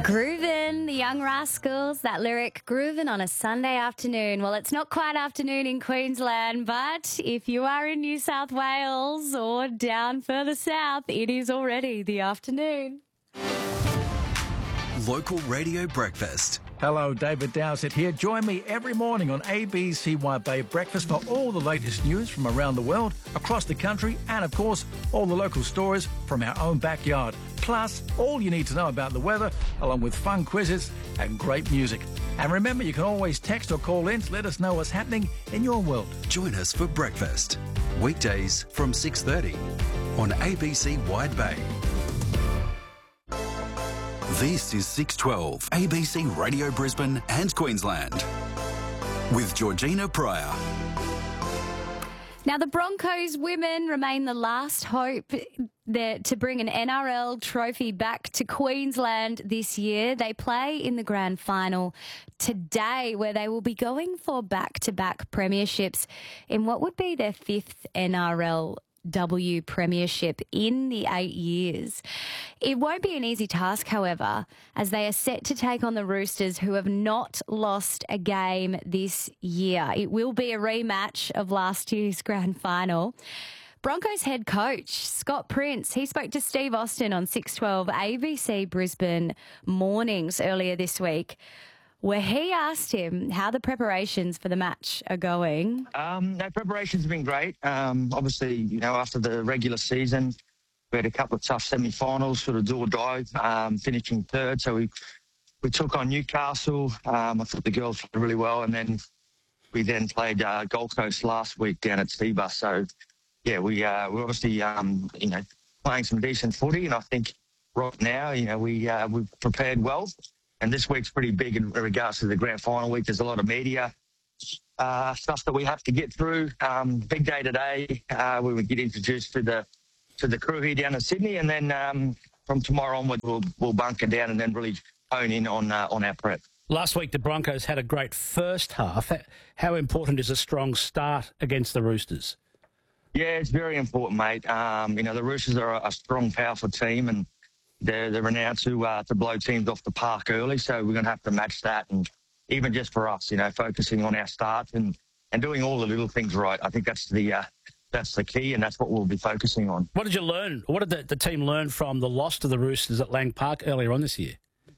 Groovin', the Young Rascals, that lyric, groovin' on a Sunday afternoon. Well, it's not quite afternoon in Queensland, but if you are in New South Wales or down further south, it is already the afternoon. Local Radio Breakfast. Hello, David Dowsett here. Join me every morning on ABCY Bay Breakfast for all the latest news from around the world, across the country, and of course, all the local stories from our own backyard. Plus, all you need to know about the weather, along with fun quizzes and great music. And remember, you can always text or call in to let us know what's happening in your world. Join us for breakfast. Weekdays from 6:30 on ABC Wide Bay. This is 612 ABC Radio Brisbane and Queensland with Georgina Pryor. Now, the Broncos women remain the last hope to bring an NRL trophy back to Queensland this year. They play in the grand final today, where they will be going for back-to-back premierships in what would be their fifth NRLW premiership in the 8 years. It won't be an easy task, however, as they are set to take on the Roosters, who have not lost a game this year. It will be a rematch of last year's grand final. Broncos head coach Scott Prince, he spoke to Steve Austin on 612 ABC Brisbane Mornings earlier this week, where he asked him how the preparations for the match are going. No, preparations have been great. Obviously, after the regular season, we had a couple of tough semi-finals, sort of do or die, finishing third. So we took on Newcastle. I thought the girls played really well, and then we played Gold Coast last week down at Seabus. So yeah, we're obviously playing some decent footy, and I think right now, we've prepared well. And this week's pretty big in regards to the grand final week. There's a lot of media stuff that we have to get through. Big day today. We would get introduced to the crew here down in Sydney, and then from tomorrow onward, we'll bunker down and then really hone in on our prep. Last week, the Broncos had a great first half. How important is a strong start against the Roosters? Yeah, it's very important, mate. The Roosters are a strong, powerful team, and they're renowned to blow teams off the park early, so we're going to have to match that. And even just for us, focusing on our start and doing all the little things right. I think that's the key, and that's what we'll be focusing on. What did you learn? What did the team learn from the loss to the Roosters at Lang Park earlier on this year?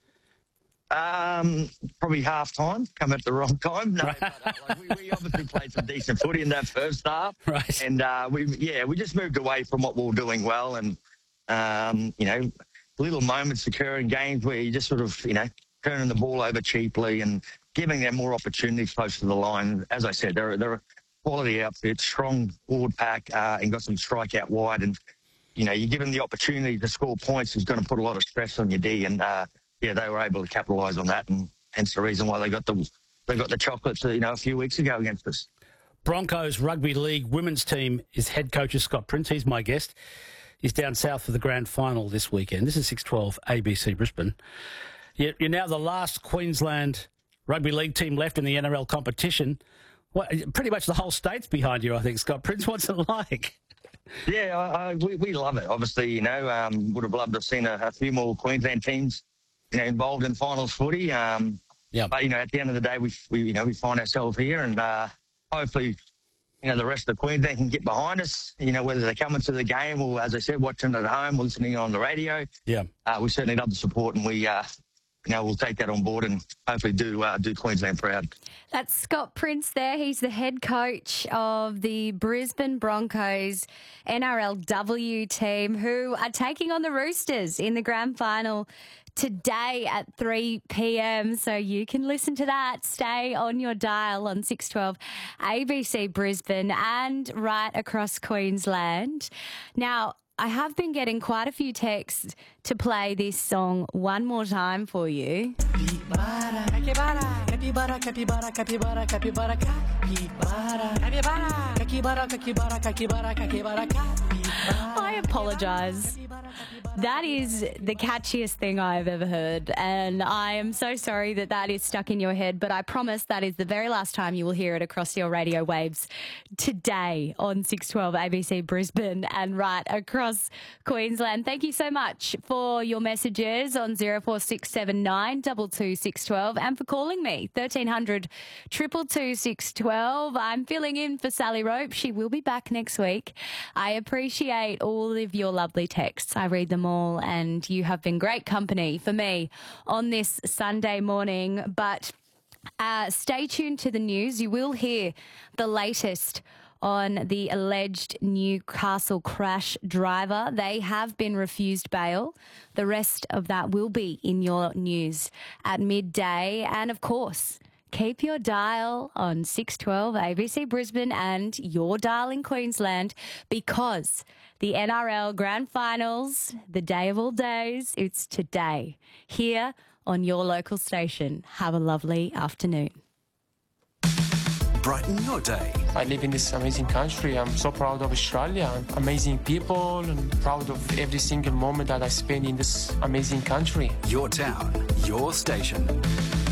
Probably half time, come at the wrong time. No, but, we obviously played some decent footy in that first half, right? And we just moved away from what we were doing well, and little moments occur in games where you just sort of turning the ball over cheaply and giving them more opportunities close to the line. As I said, they're a quality outfit, strong forward pack, and got some strike out wide, and you give them the opportunity to score points is going to put a lot of stress on your D, and they were able to capitalise on that, and hence the reason why they got the chocolates a few weeks ago against us. Broncos Rugby League women's team is head coach Scott Prince. He's my guest. He's down south for the grand final this weekend. This is 612 ABC Brisbane. You're now the last Queensland Rugby League team left in the NRL competition. Pretty much the whole state's behind you, I think, Scott Prince. What's it like? Yeah, we love it. Obviously, would have loved to have seen a few more Queensland teams involved in finals footy. But, at the end of the day, we find ourselves here, and hopefully, the rest of Queensland can get behind us, whether they're coming to the game or, as I said, watching at home, listening on the radio. Yeah. We certainly love the support, and we'll take that on board and hopefully do Queensland proud. That's Scott Prince there. He's the head coach of the Brisbane Broncos NRLW team, who are taking on the Roosters in the grand final today at 3 p.m. So you can listen to that. Stay on your dial on 612 ABC Brisbane and right across Queensland. Now, I have been getting quite a few texts to play this song one more time for you. I apologise. That is the catchiest thing I've ever heard, and I am so sorry that that is stuck in your head, but I promise that is the very last time you will hear it across your radio waves today on 612 ABC Brisbane and right across Queensland. Thank you so much for your messages on 04679 22612 and for calling me, 1300 222 612. I'm filling in for Sally Rope. She will be back next week. I appreciate all of your lovely texts. I read them all, and you have been great company for me on this Sunday morning. But stay tuned to the news. You will hear the latest on the alleged Newcastle crash driver. They have been refused bail. The rest of that will be in your news at midday. And of course, keep your dial on 612 ABC Brisbane and your dial in Queensland, because the NRL Grand Finals, the day of all days, it's today, here on your local station. Have a lovely afternoon. Brighten your day. I live in this amazing country. I'm so proud of Australia, amazing people, and proud of every single moment that I spend in this amazing country. Your town, your station.